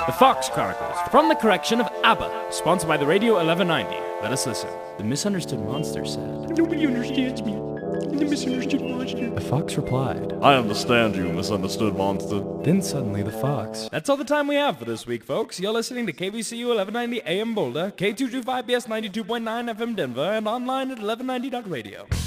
The Fox Chronicles, from the correction of ABBA, sponsored by the Radio 1190. Let us listen. The misunderstood monster said, "Nobody understands me. The misunderstood monster." The fox replied, I understand you, misunderstood monster. Then suddenly the fox. That's all the time we have for this week, folks. You're listening to KVCU 1190 AM Boulder, K225BS 92.9 FM Denver, and online at 1190.radio.